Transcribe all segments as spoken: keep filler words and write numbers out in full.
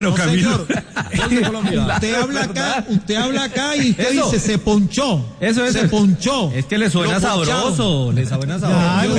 No, Camilo. Usted habla acá, usted habla acá y usted eso. dice se ponchó. Eso es. Se ponchó. Es que le suena sabroso. Le suena sabroso.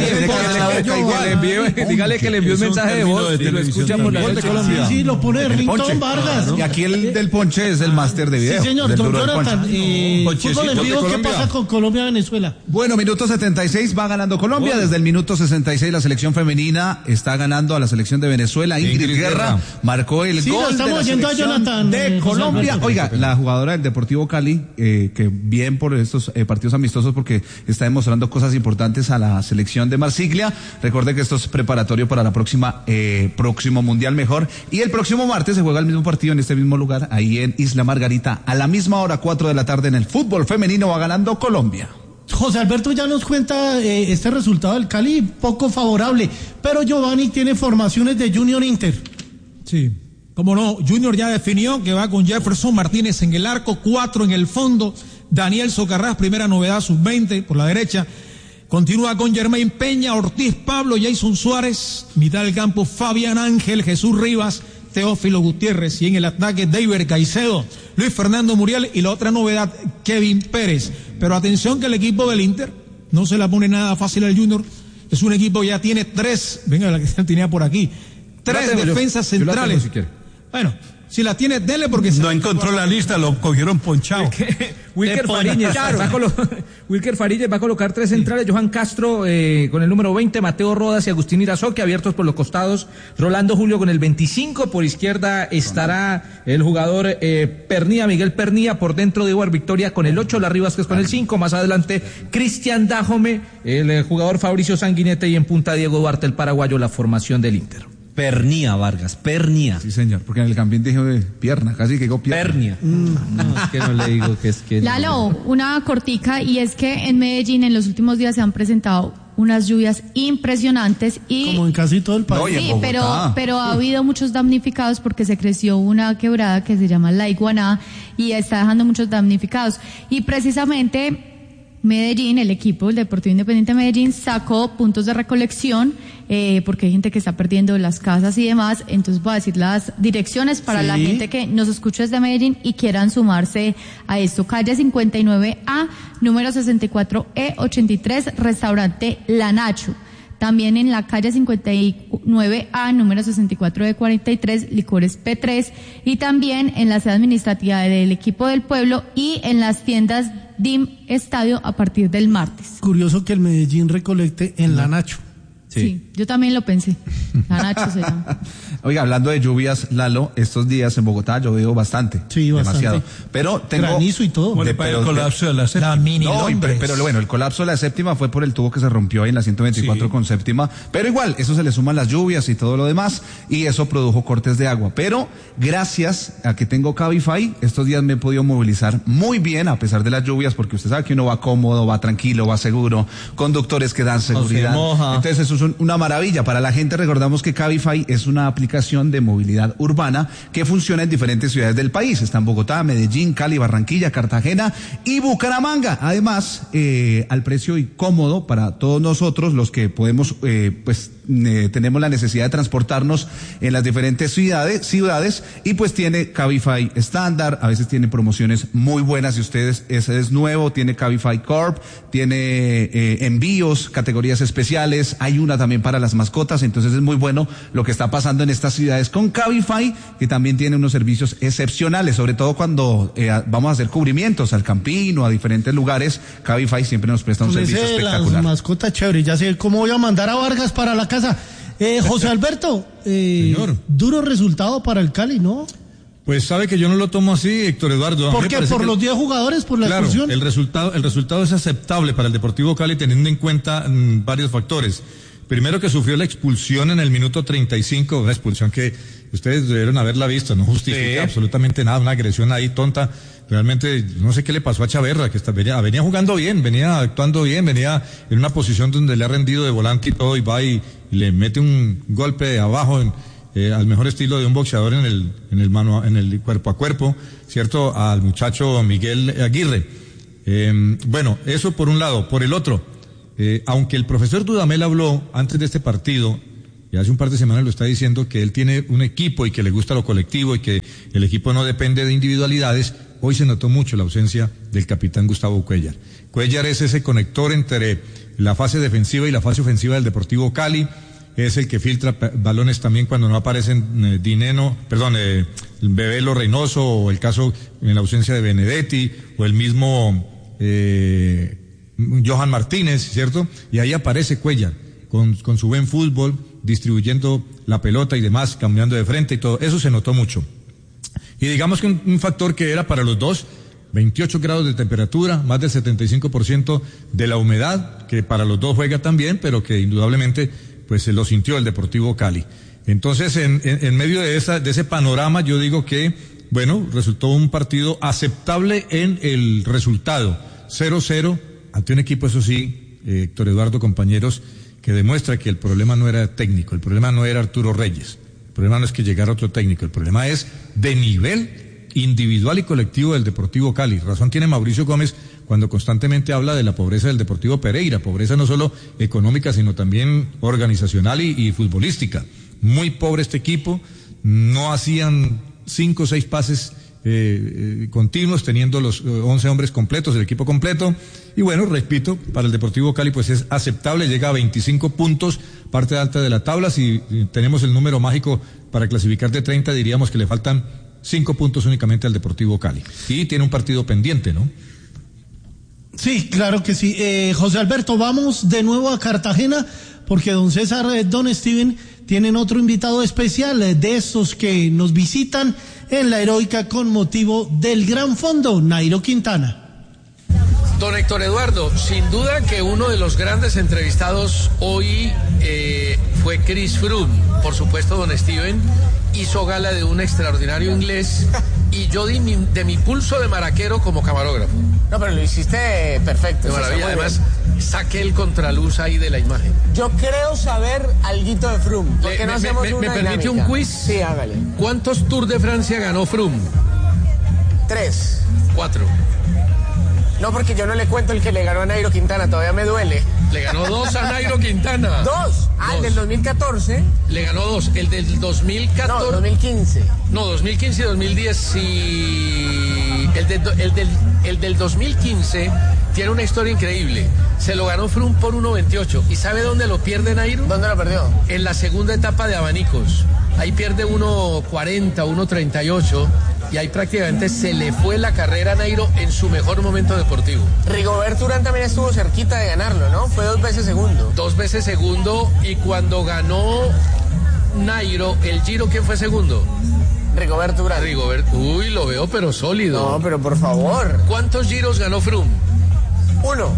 Dígale que le envió un mensaje de voz y lo escucha por la noche. Sí, sí, lo pone Rington Vargas. Y aquí el del ponche es el máster de video. Sí, señor. Don Jonathan, fútbol en vivo, ¿qué pasa con Colombia-Venezuela? Bueno, minuto setenta y seis va ganando Colombia. Desde el minuto sesenta y seis la selección femenina está ganando a la selección de Venezuela. Ingrid Guerra marcó el gol. Estamos yendo a Jonathan de Colombia. Oiga, la jugadora del Deportivo Cali, eh, que bien por estos eh, partidos amistosos porque está demostrando cosas importantes a la selección de Marsiglia. Recuerde que esto es preparatorio para la próxima, eh, próximo Mundial mejor. Y el próximo martes se juega el mismo partido en este mismo lugar, ahí en Isla Margarita, a la misma hora, cuatro de la tarde en el fútbol femenino va ganando Colombia. José Alberto ya nos cuenta eh, este resultado del Cali, poco favorable, pero Giovanni tiene formaciones de Junior Inter. Sí. Como no, Junior ya definió que va con Jefferson Martínez en el arco, cuatro en el fondo, Daniel Socarrás, primera novedad, sub veinte por la derecha, continúa con Germain Peña, Ortiz Pablo, Jason Suárez, mitad del campo Fabián Ángel, Jesús Rivas, Teófilo Gutiérrez y en el ataque David Caicedo, Luis Fernando Muriel y la otra novedad Kevin Pérez. Pero atención que el equipo del Inter no se la pone nada fácil al Junior, es un equipo que ya tiene tres, venga la que tenía por aquí, tres tengo, defensas yo, centrales. Yo Bueno, si la tiene, dele porque... No encontró la lista, lo cogieron ponchado. Wilker Fariñez, va colo... Wilker Fariñez va a colocar tres centrales, sí. Johan Castro eh, con el número veinte, Mateo Rodas y Agustín Irazoque, abiertos por los costados, Rolando Julio con el veinticinco, por izquierda estará el jugador eh, Pernía, Miguel Pernía, por dentro de Ibar Victoria con el ocho, Larry Vázquez con el cinco, más adelante Cristian Dajome, el eh, jugador Fabricio Sanguinete y en punta Diego Duarte, el paraguayo, la formación del Inter. Pernía, Vargas, Pernía. Sí, señor, porque en el campín dije eh, pierna, casi que digo pierna. Pernia. Mm. No, es que no le digo que es que... Lalo, no. Una cortica, y es que en Medellín en los últimos días se han presentado unas lluvias impresionantes y... Como en casi todo el país. No, sí, pero, pero ha habido muchos damnificados porque se creció una quebrada que se llama La Iguaná y está dejando muchos damnificados. Y precisamente... Medellín, el equipo del Deportivo Independiente de Medellín sacó puntos de recolección eh, porque hay gente que está perdiendo las casas y demás, entonces voy a decir las direcciones para sí. La gente que nos escucha desde Medellín y quieran sumarse a esto. Calle cincuenta y nueve A, número sesenta y cuatro E ochenta y tres, restaurante La Nacho. También en la calle cincuenta y nueve A, número sesenta y cuatro E cuarenta y tres, Licores P tres, y también en la sede administrativa del equipo del pueblo y en las tiendas D I M Estadio a partir del martes. Curioso que el Medellín recolecte en La Nacho. Sí. sí, yo también lo pensé. La Nacho se llama. Oiga, hablando de lluvias, Lalo, estos días en Bogotá ha llovido bastante. Sí, bastante. Demasiado. Pero tengo... Granizo y todo. Bueno, para el colapso de la séptima. La mini no, pero, pero bueno, el colapso de la séptima fue por el tubo que se rompió ahí en la ciento veinticuatro sí. con séptima. Pero igual, eso se le suman las lluvias y todo lo demás, y eso produjo cortes de agua. Pero gracias a que tengo Cabify, estos días me he podido movilizar muy bien a pesar de las lluvias, porque usted sabe que uno va cómodo, va tranquilo, va seguro, conductores que dan seguridad. Entonces eso es un, una maravilla. Para la gente, recordamos que Cabify es una aplicación de movilidad urbana que funciona en diferentes ciudades del país. Está en Bogotá, Medellín, Cali, Barranquilla, Cartagena y Bucaramanga. Además, eh, al precio y cómodo para todos nosotros, los que podemos, eh, pues, eh, tenemos la necesidad de transportarnos en las diferentes ciudades, ciudades y pues tiene Cabify estándar, a veces tiene promociones muy buenas. Si ustedes, ese es nuevo, tiene Cabify Corp, tiene eh, envíos, categorías especiales, hay una también para las mascotas, entonces es muy bueno lo que está pasando en estas ciudades con Cabify, que también tiene unos servicios excepcionales, sobre todo cuando eh, vamos a hacer cubrimientos al Campín o a diferentes lugares. Cabify siempre nos presta un servicio espectacular. Las mascotas chévere, ya sé cómo voy a mandar a Vargas para la casa. Eh, José Alberto, eh, Señor. Duro resultado para el Cali, ¿no? Pues sabe que yo no lo tomo así, Héctor Eduardo. ¿Por qué? ¿Por los diez jugadores? ¿Por la claro, expulsión? el resultado, el resultado es aceptable para el Deportivo Cali teniendo en cuenta mmm, varios factores. Primero, que sufrió la expulsión en el minuto treinta y cinco, una expulsión que ustedes debieron haberla visto, no justifica sí. absolutamente nada, una agresión ahí tonta. Realmente no sé qué le pasó a Chaverra, que está, venía, venía jugando bien, venía actuando bien, venía en una posición donde le ha rendido de volante y todo, y va y, y le mete un golpe de abajo en, eh, al mejor estilo de un boxeador en el, en el mano, en el cuerpo a cuerpo, cierto, al muchacho Miguel Aguirre. Eh, bueno, eso por un lado. Por el otro, eh, aunque el profesor Dudamel habló antes de este partido y hace un par de semanas lo está diciendo, que él tiene un equipo y que le gusta lo colectivo y que el equipo no depende de individualidades. Hoy se notó mucho la ausencia del capitán Gustavo Cuéllar. Cuéllar es ese conector entre la fase defensiva y la fase ofensiva del Deportivo Cali, es el que filtra balones también cuando no aparecen eh, Dineno, perdón, eh, Bebelo Reynoso, o el caso en la ausencia de Benedetti, o el mismo eh, Johan Martínez, ¿cierto? Y ahí aparece Cuéllar, con, con su buen fútbol, distribuyendo la pelota y demás, cambiando de frente y todo, eso se notó mucho. Y digamos que un, un factor que era para los dos, veintiocho grados de temperatura, más del setenta y cinco por ciento de la humedad, que para los dos juega también, pero que indudablemente pues se lo sintió el Deportivo Cali. Entonces, en, en, en medio de, esa, de ese panorama, yo digo que, bueno, resultó un partido aceptable en el resultado, cero cero, ante un equipo, eso sí, eh, Héctor Eduardo, compañeros, que demuestra que el problema no era técnico, el problema no era Arturo Reyes, el problema no es que llegara otro técnico, el problema es de nivel individual y colectivo del Deportivo Cali. Razón tiene Mauricio Gómez cuando constantemente habla de la pobreza del Deportivo Pereira, pobreza no solo económica, sino también organizacional y, y futbolística. Muy pobre este equipo, no hacían cinco o seis pases eh, eh, continuos, teniendo los eh, once hombres completos, el equipo completo, y bueno, repito, para el Deportivo Cali pues es aceptable, llega a veinticinco puntos, parte alta de la tabla. Si tenemos el número mágico para clasificar de treinta, diríamos que le faltan cinco puntos únicamente al Deportivo Cali, y tiene un partido pendiente, ¿no? Sí, claro que sí. Eh, José Alberto, vamos de nuevo a Cartagena, porque don César, eh, don Steven, tienen otro invitado especial, eh, de estos que nos visitan en la Heroica con motivo del Gran Fondo, Nairo Quintana. Don Héctor Eduardo, sin duda que uno de los grandes entrevistados hoy eh, fue Chris Froome. Por supuesto, don Steven hizo gala de un extraordinario inglés y yo di mi, de mi pulso de maraquero como camarógrafo. No, pero lo hiciste perfecto. De maravilla, además saqué el contraluz ahí de la imagen. Yo creo saber alguito de Froome. ¿Por qué no me, hacemos me, una ¿Me permite dinámica? un quiz? Sí, hágale. ¿Cuántos Tours de Francia ganó Froome? Tres. Cuatro. No, porque yo no le cuento el que le ganó a Nairo Quintana, todavía me duele. Le ganó dos a Nairo Quintana. ¿Dos? Ah, dos. El del dos mil catorce. Le ganó dos. El del dos mil catorce. No, dos mil quince. No, dos mil quince y dos mil diez sí. El, de, el, del, el del dos mil quince tiene una historia increíble. Se lo ganó Froome por uno veintiocho. ¿Y sabe dónde lo pierde Nairo? ¿Dónde lo perdió? En la segunda etapa de Abanicos. Ahí pierde uno cuarenta, uno treinta y ocho. Y ahí prácticamente se le fue la carrera a Nairo en su mejor momento deportivo. Rigoberto Urán también estuvo cerquita de ganarlo, ¿no? Fue dos veces segundo. Dos veces segundo, y cuando ganó Nairo el Giro, ¿quién fue segundo? Rigoberto Urán. Rigoberto, uy, lo veo pero sólido. No, pero por favor. ¿Cuántos Giros ganó Froome? Uno.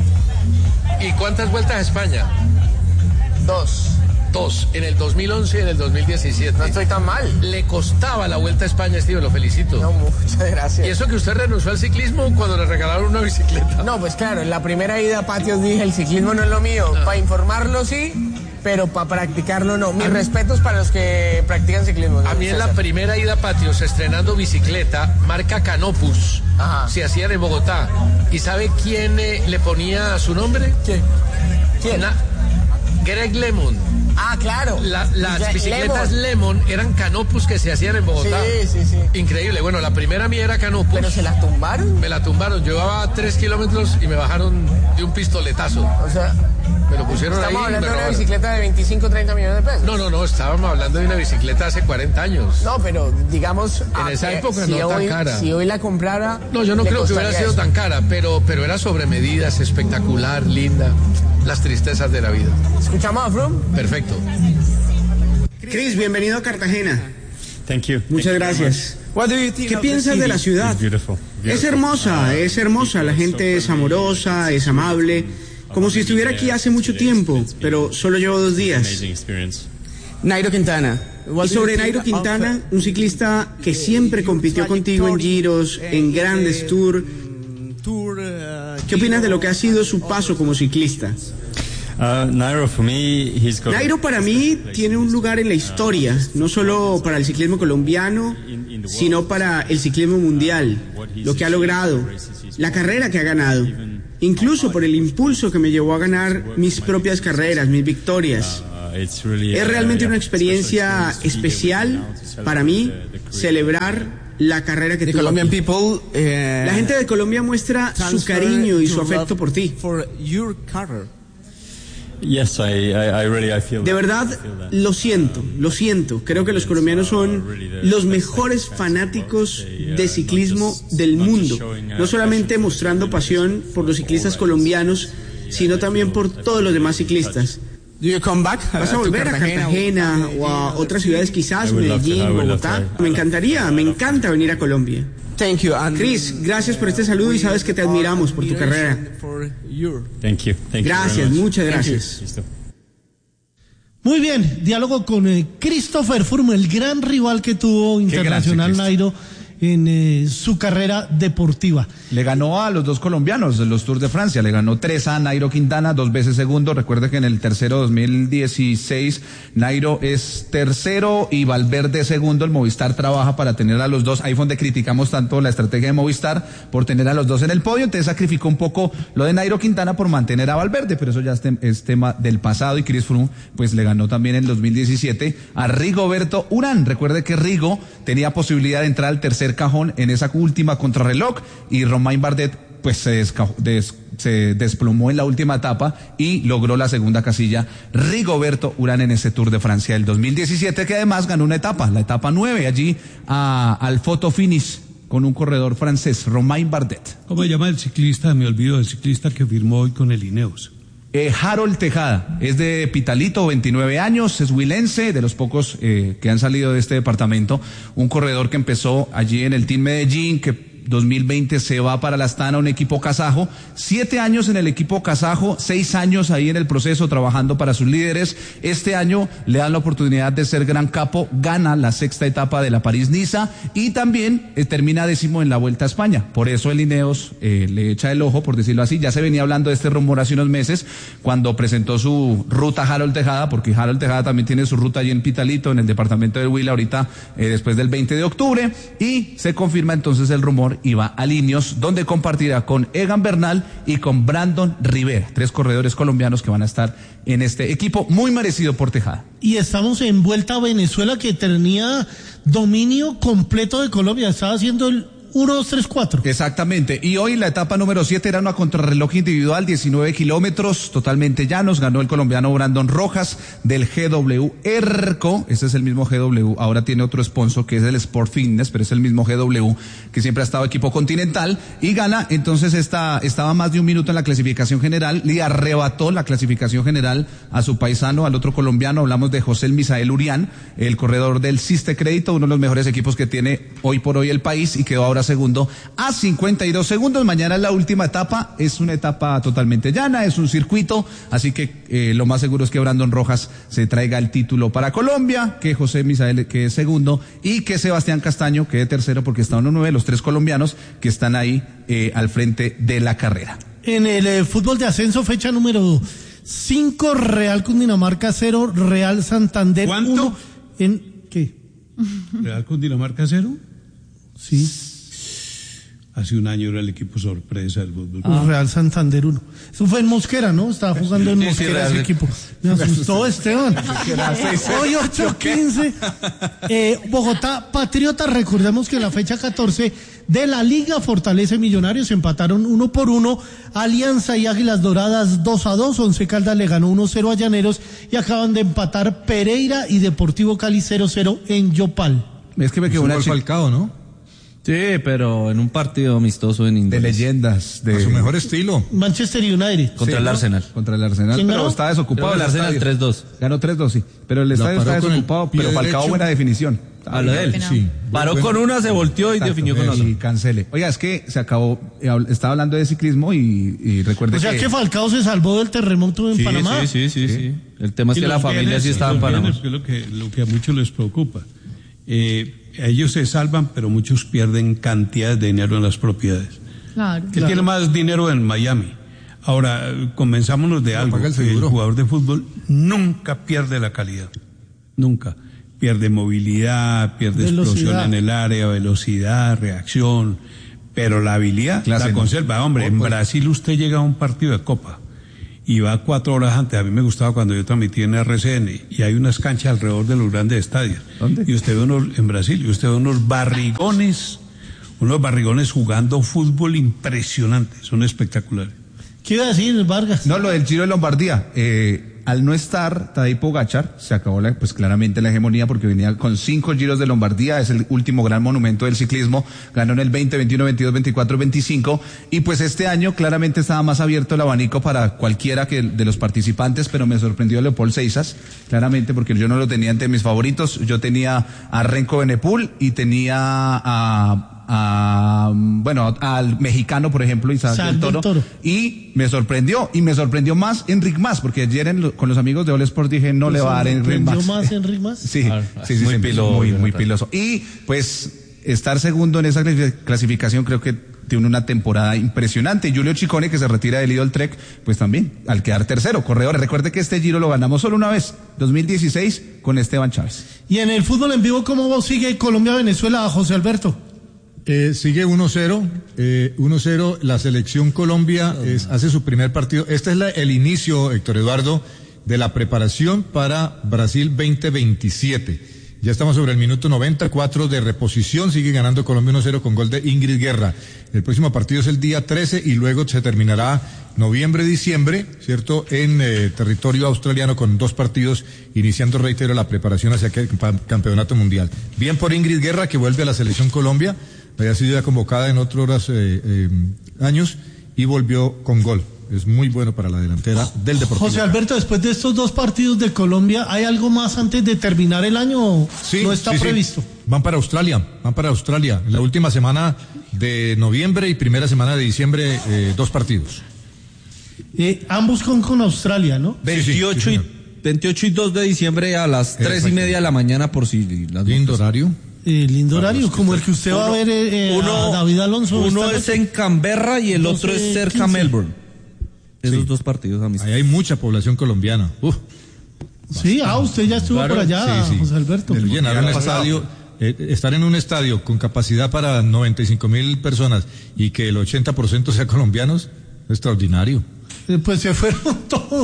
¿Y cuántas vueltas a España? Dos. Dos, en el dos mil once y en el dos mil diecisiete. No estoy tan mal. Le costaba la Vuelta a España, Steve, lo felicito. No, muchas gracias. ¿Y eso que usted renunció al ciclismo cuando le regalaron una bicicleta? No, pues claro, en la primera ida a patios dije, el ciclismo no es lo mío. Ah. Para informarlo sí, pero para practicarlo no. Mis a respetos para los que practican ciclismo. A mí en la primera ida a patios, estrenando bicicleta, marca Canopus, Ajá. se hacían en Bogotá. ¿Y sabe quién eh, le ponía su nombre? ¿Quién? ¿Quién? Na- Greg LeMond. Ah, claro. La, las Ya, bicicletas Lemon. Lemon eran Canopus que se hacían en Bogotá. Sí, sí, sí. Increíble. Bueno, la primera mía era Canopus. ¿Pero se las tumbaron? Me la tumbaron. Yo llevaba tres kilómetros y me bajaron de un pistoletazo. O sea, Me lo pusieron ahí. estamos y hablando me de una robaron. bicicleta de veinticinco, treinta millones de pesos. No, no, no. Estábamos hablando de una bicicleta hace cuarenta años. No, pero digamos... En a esa que época si no tan hoy, cara. Si hoy la comprara... No, yo no le creo que hubiera costaría sido eso. tan cara, pero, pero era sobre medidas, espectacular, linda. Las tristezas de la vida. ¿Escuchamos a Froome? Perfecto. Chris, bienvenido a Cartagena. Thank you. Muchas Thank you very gracias. much. What do you think ¿Qué of piensas the de la city? ciudad? It's beautiful. Es Beautiful. hermosa, es hermosa. La gente es amorosa, es amable. Como si estuviera aquí hace mucho tiempo, pero solo llevo dos días. Amazing experience. Nairo Quintana. Y sobre Nairo Quintana, un ciclista que siempre compitió contigo en giros, en grandes tours. ¿Qué opinas de lo que ha sido su paso como ciclista? Uh, Nairo, for me, he's got Nairo para mí tiene un lugar en la historia, no solo para el ciclismo colombiano, sino para el ciclismo mundial, lo que ha logrado, la carrera que ha ganado, incluso por el impulso que me llevó a ganar mis propias carreras, mis victorias. Es realmente una experiencia especial para mí celebrar la carrera que tuve. La gente de Colombia muestra su cariño y su afecto por ti. De verdad, lo siento, lo siento. Creo que los colombianos son los mejores fanáticos de ciclismo del mundo. No solamente mostrando pasión por los ciclistas colombianos, sino también por todos los demás ciclistas. ¿Vas a volver a Cartagena o a otras ciudades quizás, Medellín, Bogotá? Me encantaría, me encanta venir a Colombia. Thank you. Chris, gracias por este saludo y sabes que te admiramos por tu carrera. Thank you. Thank gracias, you muchas gracias. Muy bien, diálogo con eh, Christopher Froome, el gran rival que tuvo Internacional Nairo en eh, su carrera deportiva. Le ganó a los dos colombianos de los Tours de Francia, le ganó tres a Nairo Quintana, dos veces segundo. Recuerde que en el tercero dos mil dieciséis Nairo es tercero y Valverde segundo. El Movistar trabaja para tener a los dos. Ahí fue donde criticamos tanto la estrategia de Movistar por tener a los dos en el podio. Entonces sacrificó un poco lo de Nairo Quintana por mantener a Valverde, pero eso ya es, tem- es tema del pasado. Y Chris Froome pues le ganó también en dos mil diecisiete a Rigoberto Urán. Recuerde que Rigo tenía posibilidad de entrar al tercer cajón en esa última contrarreloj y Romain Bardet pues se, desca- des- se desplomó en la última etapa y logró la segunda casilla Rigoberto Urán en ese Tour de Francia del dos mil diecisiete, que además ganó una etapa, la etapa nueve, allí a, al photo finish con un corredor francés, Romain Bardet. ¿Cómo se llama el ciclista? Me olvido del ciclista que firmó hoy con el Ineos. Eh, Harold Tejada, es de Pitalito, veintinueve años, es huilense, de los pocos eh, que han salido de este departamento, un corredor que empezó allí en el Team Medellín, que dos mil veinte se va para la Astana, un equipo kazajo, siete años en el equipo kazajo, seis años ahí en el proceso trabajando para sus líderes. Este año le dan la oportunidad de ser gran capo, gana la sexta etapa de la París-Niza y también eh, termina décimo en la Vuelta a España. Por eso el Ineos eh, le echa el ojo, por decirlo así. Ya se venía hablando de este rumor hace unos meses cuando presentó su ruta Harold Tejada, porque Harold Tejada también tiene su ruta allí en Pitalito, en el departamento del Huila, ahorita eh, después del veinte de octubre, y se confirma entonces el rumor y va a Ineos, donde compartirá con Egan Bernal y con Brandon Rivera, tres corredores colombianos que van a estar en este equipo muy merecido por Tejada. Y estamos en Vuelta a Venezuela, que tenía dominio completo de Colombia, estaba haciendo el uno, dos, tres, cuatro. Exactamente. Y hoy la etapa número siete era una contrarreloj individual, diecinueve kilómetros, totalmente llanos. Ganó el colombiano Brandon Rojas del G W ERCO. Ese es el mismo G W. Ahora tiene otro sponsor que es el Sport Fitness, pero es el mismo G W que siempre ha estado equipo continental. Y gana, entonces esta, estaba más de un minuto en la clasificación general. Le arrebató la clasificación general a su paisano, al otro colombiano. Hablamos de José Misael Urián, el corredor del Siste Crédito, uno de los mejores equipos que tiene hoy por hoy el país, y quedó ahora segundo a cincuenta y dos segundos. Mañana es la última etapa, es una etapa totalmente llana, es un circuito, así que eh, lo más seguro es que Brandon Rojas se traiga el título para Colombia, que José Misael quede segundo y que Sebastián Castaño quede tercero, porque está uno nueve, los tres colombianos que están ahí eh, al frente de la carrera. En el eh, fútbol de ascenso, fecha número cinco, Real Cundinamarca cero, Real Santander ¿Cuánto? uno. ¿En qué? ¿Real Cundinamarca cero? Sí. Hace un año era el equipo sorpresa del fútbol. Ah. Real Santander uno. Eso fue en Mosquera, ¿no? Estaba jugando en Sí, Mosquera sí, ese equipo. Me asustó Esteban. Hoy ocho quince. Eh, Bogotá Patriota, recordemos que la fecha catorce de la Liga Fortaleza y Millonarios empataron uno por uno. Alianza y Águilas Doradas dos a dos. Once Caldas le ganó uno cero a Llaneros y acaban de empatar Pereira y Deportivo Cali cero cero en Yopal. Es que me quedó una chica. Falcao, ¿no? Sí, pero en un partido amistoso en Indonesia. De leyendas. De a su mejor estilo. Manchester United. Contra sí, el ¿no? Arsenal. Contra el Arsenal. ¿Quién Pero ganó? está desocupado. El Arsenal estadio. tres dos. Ganó tres dos, sí. Pero el estadio está desocupado, pero Falcao derecho. buena definición. Habla de él. Sí. Paró Bueno. con una, se volteó y Exacto, definió con y otra. cancele. Oiga, es que se acabó, eh, habl- estaba hablando de ciclismo y, y recuerde O sea que... que Falcao se salvó del terremoto en Sí, Panamá. sí, sí, sí, sí. El tema es Y que la los familia bienes, sí estaba en los Panamá. bienes, que es lo que, lo que a muchos les preocupa. Eh, ellos se salvan, pero muchos pierden cantidades de dinero en las propiedades. Claro. ¿Quién tiene más dinero en Miami? Ahora, eh, comenzámonos de algo. paga el que el seguro. jugador de fútbol nunca pierde la calidad. Nunca. Pierde movilidad, pierde Velocidad. explosión en el área, velocidad, reacción. Pero la habilidad Clase, la ¿no? conserva. Hombre, en Pues- Brasil usted llega a un partido de Copa y va cuatro horas antes. A mí me gustaba cuando yo transmitía en R C N y hay unas canchas alrededor de los grandes estadios. ¿Dónde? Y usted ve unos, en Brasil, y usted ve unos barrigones, unos barrigones jugando fútbol impresionantes, son espectaculares. ¿Qué iba a decir, Vargas? No, lo del Giro de Lombardía. Eh, al no estar Tadej Pogačar, se acabó la, pues claramente la hegemonía porque venía con cinco Giros de Lombardía, es el último gran monumento del ciclismo, ganó en el veinte, veintiuno, veintidós, veinticuatro, veinticinco, y pues este año claramente estaba más abierto el abanico para cualquiera que de los participantes, pero me sorprendió Leopold Seisas, claramente porque yo no lo tenía entre mis favoritos. Yo tenía a Renko Benepul y tenía a... A, bueno, al mexicano, por ejemplo, Isaac del Toro, Toro, y me sorprendió, y me sorprendió más Enric Mas, porque ayer en, con los amigos de All Sport dije, no le va a dar Enric Mas. más Enric Mas? Sí, ah, sí, sí, muy, sí, piloso, muy, muy piloso. Y, pues, estar segundo en esa clasificación creo que tiene una temporada impresionante. Giulio Ciccone, que se retira del Lidl Trek, pues también, al quedar tercero, corredores. Recuerde que este Giro lo ganamos solo una vez, dos mil dieciséis, con Esteban Chávez. Y en el fútbol en vivo, ¿cómo sigue Colombia-Venezuela, José Alberto? Eh, sigue uno cero, eh, uno cero, la selección Colombia es, hace su primer partido. Este es la, el inicio, Héctor Eduardo, de la preparación para Brasil veinte veintisiete. Ya estamos sobre el minuto noventa y cuatro de reposición, sigue ganando Colombia uno cero con gol de Ingrid Guerra. El próximo partido es el día trece y luego se terminará noviembre-diciembre, ¿cierto?, en eh, territorio australiano con dos partidos, iniciando, reitero, la preparación hacia aquel campeonato mundial. Bien por Ingrid Guerra, que vuelve a la selección Colombia, había sido ya convocada en otros eh, eh, años y volvió con gol. Es muy bueno para la delantera del Deportivo. José Alberto, después de estos dos partidos de Colombia, ¿hay algo más antes de terminar el año? Sí, ¿No está sí, previsto? Sí. Van para Australia, van para Australia. En la última semana de noviembre y primera semana de diciembre, eh, dos partidos. Eh, ambos con, con Australia, ¿no? veintiocho, sí, sí, y, veintiocho y dos de diciembre a las tres y media de la mañana, por si las lindo notas. horario. Eh, lindo horario, como el que usted uno, va a ver eh, uno, a David Alonso. Uno es en Canberra y el doce, otro es cerca a Melbourne. Esos sí. dos partidos a mí. Ahí hay mucha población colombiana. Uf. Sí, ah, usted ya estuvo claro, por allá, sí, sí. José Alberto. El llenar un estadio, eh, estar en un estadio con capacidad para noventa y cinco mil personas y que el ochenta por ciento sea colombianos, es extraordinario. Eh, pues se fueron todos.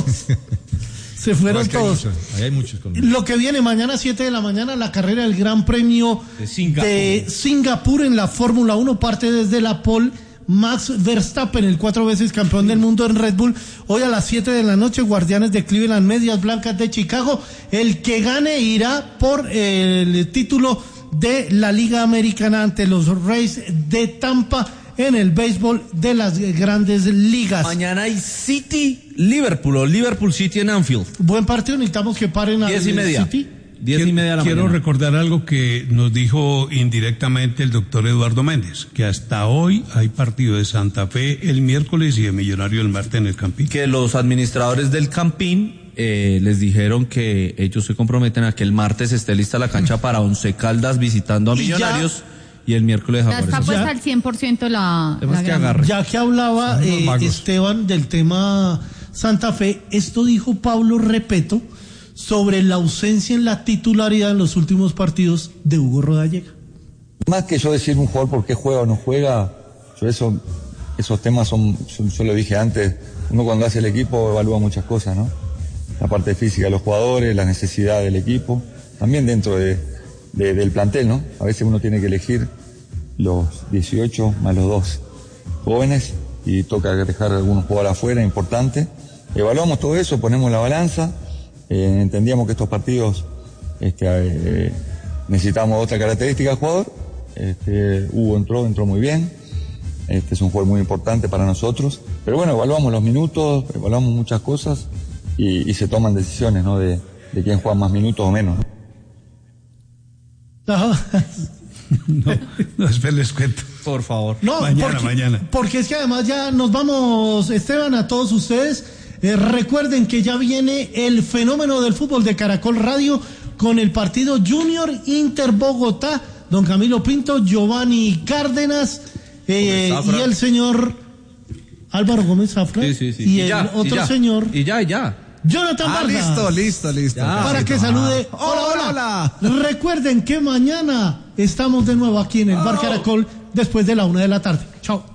Se fueron no, es todos. Hay muchos, ahí hay muchos colombianos. Lo que viene mañana, siete de la mañana, la carrera del Gran Premio de Singapur, de Singapur en la Fórmula uno, parte desde la pole. Max Verstappen, el cuatro veces campeón del mundo en Red Bull. Hoy a las siete de la noche, Guardianes de Cleveland, Medias Blancas de Chicago. El que gane irá por el título de la Liga Americana ante los Rays de Tampa en el béisbol de las grandes ligas. Mañana hay City Liverpool o Liverpool City en Anfield. Buen partido, necesitamos que paren a diez y media. City. Diez y media de la Quiero mañana. recordar algo que nos dijo indirectamente el doctor Eduardo Méndez, que hasta hoy hay partido de Santa Fe el miércoles y de Millonario el martes en el Campín. Que los administradores del Campín eh, les dijeron que ellos se comprometen a que el martes esté lista la cancha para Once Caldas visitando a Millonarios y, y el miércoles ya está puesta al cien por ciento la, la que agarre. Ya que hablaba eh, Esteban del tema Santa Fe, esto dijo Pablo Repeto sobre la ausencia en la titularidad en los últimos partidos de Hugo Rodallega. Más que yo decir un jugador por qué juega o no juega, yo eso, esos temas son, yo, yo lo dije antes, uno cuando hace el equipo evalúa muchas cosas, ¿no? La parte física de los jugadores, la necesidad del equipo, también dentro de, de, del plantel, ¿no? A veces uno tiene que elegir los dieciocho más los dos jóvenes y toca dejar algunos jugadores afuera, importante. Evaluamos todo eso, ponemos la balanza. Eh, entendíamos que estos partidos este, eh, necesitábamos otra característica del jugador. Este, Hugo entró, entró muy bien. Este es un jugador muy importante para nosotros. Pero bueno, evaluamos los minutos, evaluamos muchas cosas y, y se toman decisiones, ¿no? De, de quién juega más minutos o menos, ¿no? No, no, no esperen, les cuento. Por favor. No, mañana, porque, mañana. Porque es que además ya nos vamos, Esteban, a todos ustedes. Eh, recuerden que ya viene el fenómeno del fútbol de Caracol Radio con el partido Junior Inter Bogotá, don Camilo Pinto, Giovanni Cárdenas eh, y el señor Álvaro Gómez Zafra sí, sí, sí. y, y el ya, otro y ya, señor y ya, y ya. Jonathan Ah, Vargas. listo, listo, listo. Ya, para listo. que salude. Ah. Hola, hola, hola. Recuerden que mañana estamos de nuevo aquí en el Bar Caracol después de la una de la tarde. Chao.